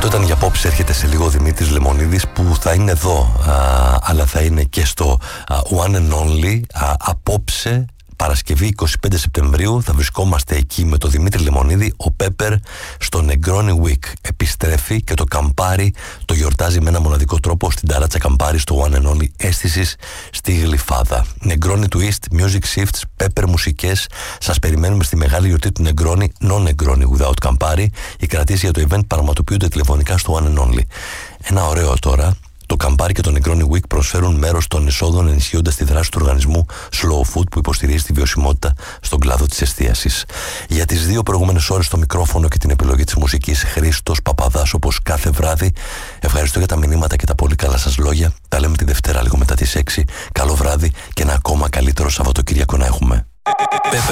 Αυτό ήταν για απόψε. Έρχεται σε λίγο ο Δημήτρης Λεμονίδης, που θα είναι εδώ, αλλά θα είναι και στο One and Only απόψε. Παρασκευή 25 Σεπτεμβρίου θα βρισκόμαστε εκεί με τον Δημήτρη Λεμονίδη. Ο Πέπερ στο Negroni Week επιστρέφει και το Καμπάρι το γιορτάζει με ένα μοναδικό τρόπο στην ταράτσα Καμπάρι στο One and Only αίσθησης στη Γλυφάδα. Negroni Twist, Music Shifts, Pepper μουσικές. Σας περιμένουμε στη μεγάλη γιορτή του Negroni, No Negroni without Campari. Οι κρατήσεις για το event πραγματοποιούνται τηλεφωνικά στο One and Only. Ένα ωραίο τώρα. Το Καμπάρι και το Negroni Week προσφέρουν μέρος των εσόδων ενισχύοντας τη δράση του οργανισμού Slow Food, που υποστηρίζει τη βιωσιμότητα στον κλάδο της εστίασης. Για τις 2 προηγούμενες ώρες στο μικρόφωνο και την επιλογή της μουσικής, Χρήστος Παπαδάς, όπως κάθε βράδυ. Ευχαριστώ για τα μηνύματα και τα πολύ καλά σας λόγια. Τα λέμε τη Δευτέρα λίγο μετά τις 6. Καλό βράδυ και ένα ακόμα καλύτερο Σαββατοκύριακο να έχουμε.